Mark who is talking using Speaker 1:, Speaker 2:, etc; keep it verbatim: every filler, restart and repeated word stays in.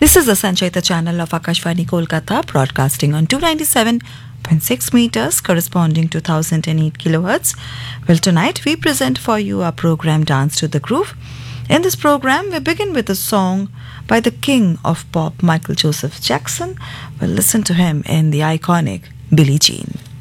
Speaker 1: This is the Sanchayita channel of Akashvani Kolkata, broadcasting on two ninety-seven point six meters, corresponding to one thousand eight kilohertz. Well, tonight we present for you our program Dance to the Groove. In this program, we begin with a song by the king of pop, Michael Joseph Jackson. We'll listen to him in the iconic Billie Jean.